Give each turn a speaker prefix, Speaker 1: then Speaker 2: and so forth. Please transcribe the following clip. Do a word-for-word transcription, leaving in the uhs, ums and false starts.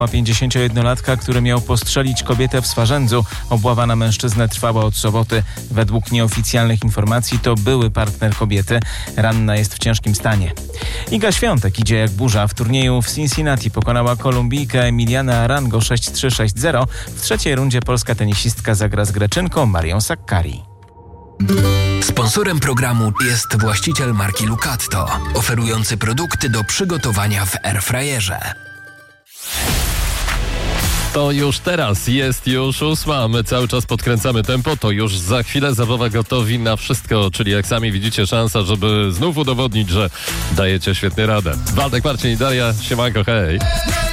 Speaker 1: pięćdziesięciojednolatka, który miał postrzelić kobietę w Swarzędzu. Obława na mężczyznę trwała od soboty. Według nieoficjalnych informacji to były partner kobiety. Ranna jest w ciężkim stanie. Iga Świątek idzie jak burza. W turnieju w Cincinnati pokonała Kolumbijkę Emilianę Arango sześć trzy sześć zero. W trzeciej rundzie polska tenisistka zagra z Greczynką Marią Sakkari.
Speaker 2: Sponsorem programu jest właściciel marki Lucatto, oferujący produkty do przygotowania w airfryerze.
Speaker 3: To już teraz, jest już ósma, my cały czas podkręcamy tempo, to już za chwilę zabawa gotowi na wszystko, czyli jak sami widzicie szansa, żeby znów udowodnić, że dajecie świetnie radę. Waldek, Marcin i Daria, siemanko, hej!